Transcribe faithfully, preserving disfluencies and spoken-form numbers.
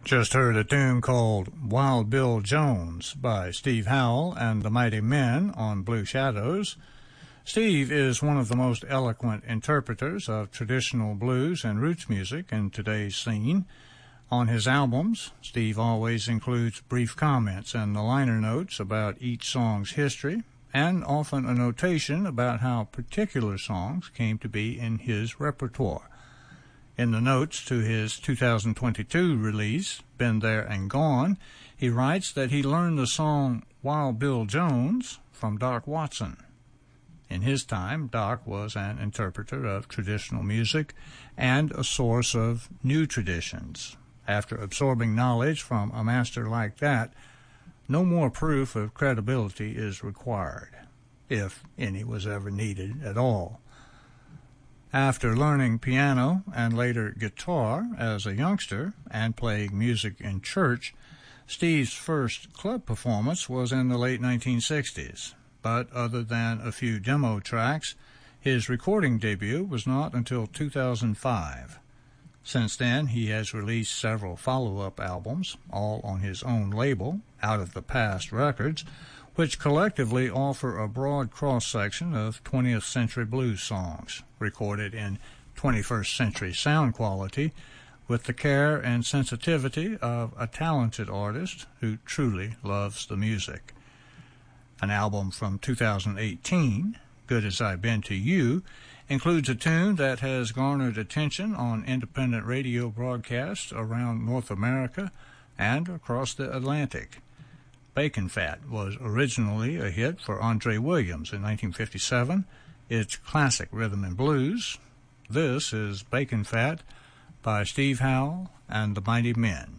Just heard a tune called Wild Bill Jones by Steve Howell and the Mighty Men on Blue Shadows. Steve is one of the most eloquent interpreters of traditional blues and roots music in today's scene. On his albums, Steve always includes brief comments in the liner notes about each song's history, and often a notation about how particular songs came to be in his repertoire. In the notes to his two thousand twenty-two release, Been There and Gone, he writes that he learned the song Wild Bill Jones from Doc Watson. In his time, Doc was an interpreter of traditional music and a source of new traditions. After absorbing knowledge from a master like that, no more proof of credibility is required, if any was ever needed at all. After learning piano and later guitar as a youngster and playing music in church, Steve's first club performance was in the late nineteen sixties. But other than a few demo tracks, his recording debut was not until two thousand five. Since then, he has released several follow-up albums, all on his own label, Out of the Past Records, which collectively offer a broad cross-section of twentieth century blues songs, recorded in twenty-first century sound quality, with the care and sensitivity of a talented artist who truly loves the music. An album from two thousand eighteen, Good As I've Been to You, includes a tune that has garnered attention on independent radio broadcasts around North America and across the Atlantic. Bacon Fat was originally a hit for Andre Williams in nineteen fifty-seven. It's classic rhythm and blues. This is Bacon Fat by Steve Howell and the Mighty Men.